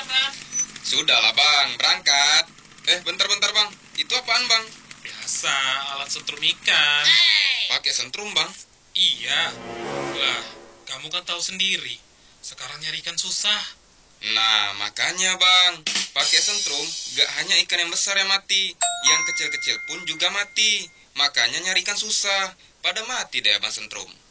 cepetan. Sudahlah bang, berangkat. Bentar bang, itu apaan bang? Biasa, alat setrum ikan. Pakai sentrum bang? Iya. Lah, kamu kan tahu sendiri. Sekarang nyari ikan susah. Nah, makanya bang, pakai sentrum gak hanya ikan yang besar yang mati, yang kecil-kecil pun juga mati. Makanya nyari ikan susah, pada mati deh abang sentrum.